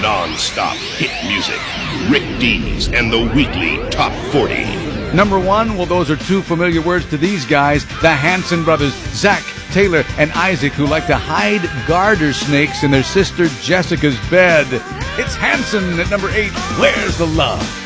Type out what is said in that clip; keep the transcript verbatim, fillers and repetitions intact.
non-stop hit music. Rick Dees and the Weekly Top forty. Number one, well, those are two familiar words to these guys, the Hanson brothers, Zach, Taylor, and Isaac, who like to hide garter snakes in their sister Jessica's bed. It's Hanson at number eight, Where's the Love?